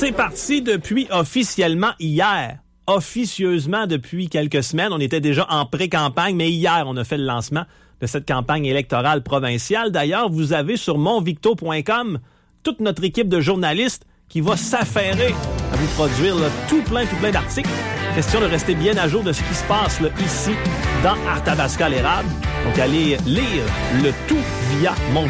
C'est parti depuis officiellement hier. Officieusement depuis quelques semaines. On était déjà en pré-campagne, mais hier, on a fait le lancement de cette campagne électorale provinciale. D'ailleurs, vous avez sur monvicto.com toute notre équipe de journalistes qui va s'affairer à vous produire là, tout plein d'articles. Question de rester bien à jour de ce qui se passe là, ici, dans Arthabasca-l'Érable. Donc, allez lire le tout via monvicto.com.